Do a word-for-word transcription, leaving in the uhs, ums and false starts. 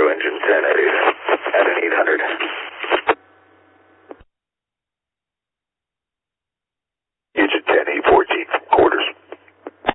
Metro engine ten at, at an eight hundred.